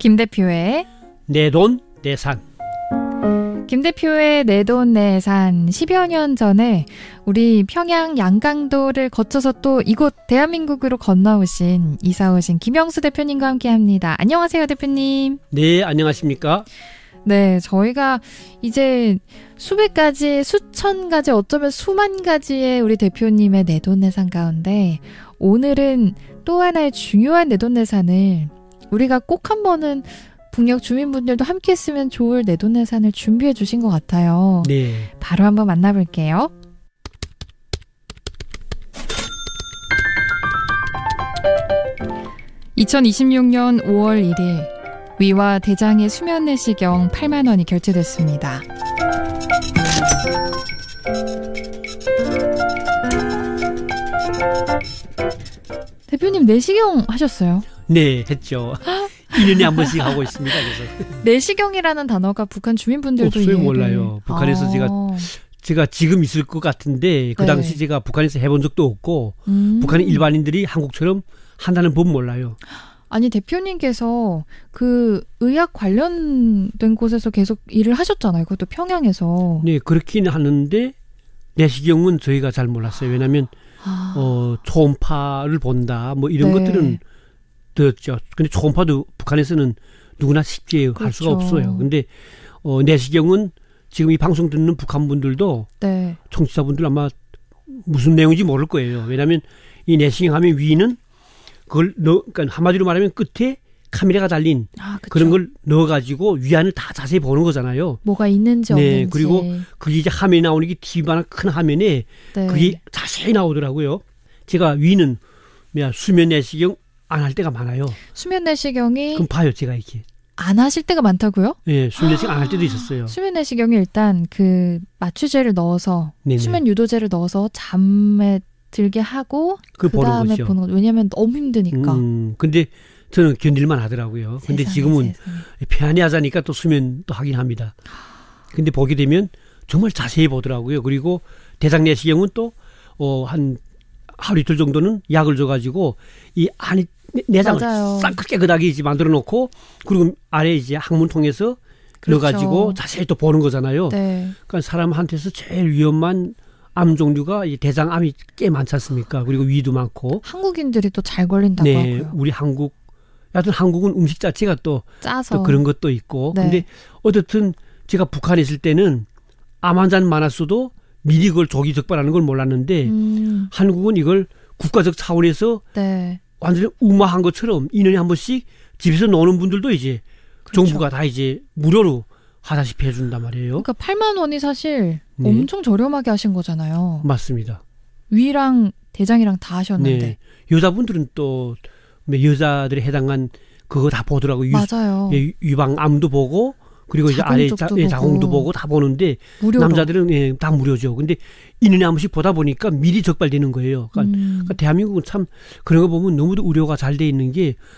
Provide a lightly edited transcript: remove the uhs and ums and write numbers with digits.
김 대표의 내 돈, 내 산. 김 대표의 내 돈, 내 산. 10여 년 전에 우리 평양 양강도를 거쳐서 또 이곳 대한민국으로 건너오신, 이사오신 김영수 대표님과 함께합니다. 안녕하세요, 대표님. 네, 안녕하십니까? 네, 저희가 이제 수백 가지, 수천 가지, 어쩌면 수만 가지의 우리 대표님의 내돈내산 가운데 오늘은 또 하나의 중요한 내돈내산을 우리가 꼭 한 번은 북녘 주민분들도 함께 했으면 좋을 내돈내산을 준비해 주신 것 같아요. 네. 바로 한번 만나볼게요. (2026년 5월 1일) 위와 대장의 수면 내시경 8만 원이 결제됐습니다. 대표님 내시경 하셨어요? 네, 했죠. 1년에 한 번씩 하고 있습니다. 그래서. 내시경이라는 단어가 북한 주민분들도 없어요, 몰라요. 북한에서 제가 지금 있을 것 같은데 그 당시 제가 북한에서 해본 적도 없고 북한의 일반인들이 한국처럼 한다는 법 몰라요. 아니, 대표님께서 그 의학 관련된 곳에서 계속 일을 하셨잖아요. 그것도 평양에서. 네, 그렇긴 하는데 내시경은 저희가 잘 몰랐어요. 왜냐하면 초음파를 본다 뭐 이런 것들은 들었죠. 근데 초음파도 북한에서는 누구나 쉽게 할 수가 없어요. 근데 내시경은 지금 이 방송 듣는 북한 분들도 청취자분들 아마 무슨 내용인지 모를 거예요. 왜냐하면 이 내시경 하면 위는 그걸 그러니까 한마디로 말하면 끝에 카메라가 달린 그런 걸 넣어가지고 위안을 다 자세히 보는 거잖아요. 뭐가 있는지 없는지. 그리고 그게 이제 화면이 나오는 게 TV만한 큰 화면에 그게 자세히 나오더라고요. 제가 위는 수면 내시경 안 할 때가 많아요. 수면 내시경이 그럼 봐요, 제가 이렇게. 안 하실 때가 많다고요? 네, 수면 내시경 안 할 때도 있었어요. 수면 내시경이 일단 그 마취제를 넣어서 수면 유도제를 넣어서 잠에 들게 하고 그 다음에 보는 거죠. 왜냐하면 너무 힘드니까. 근데 저는 견딜만 하더라고요. 근데 지금은 편안히 하자니까 또 수면도 하긴 합니다. 근데 보게 되면 정말 자세히 보더라고요. 그리고 대장 내시경은 또 한 하루 이틀 정도는 약을 줘가지고 이 안에 내장을 싹 깨끗하게 이제 만들어 놓고 그리고 아래 이제 항문 통해서 넣어가지고 자세히 또 보는 거잖아요. 그러니까 사람한테서 제일 위험한 암 종류가 이 대장암이 꽤 많지 않습니까? 그리고 위도 많고. 한국인들이 또 잘 걸린다고 하고요. 우리 여하튼 한국은 음식 자체가 또 그런 것도 있고. 근데 어쨌든 제가 북한에 있을 때는 암 환자는 많았어도 미리 그걸 조기 적발하는 걸 몰랐는데 한국은 이걸 국가적 차원에서 완전히 우마한 것처럼 2년에 한 번씩 집에서 노는 분들도 이제 정부가 다 이제 무료로 하다시피 해준단 말이에요. 그러니까 8만 원이 사실 엄청 저렴하게 하신 거잖아요. 맞습니다. 위랑 대장이랑 다 하셨는데. 여자분들은 또 여자들에 해당한 그거 다 보더라고요. 맞아요. 유방암도 보고 그리고 이제 아래 자궁도 보고 다 보는데 무료로. 남자들은 다 무료죠. 근데 1년에 한 번씩 보다 보니까 미리 적발되는 거예요. 그러니까 대한민국은 참 그런 거 보면 너무도 의료가 잘 돼 있는 게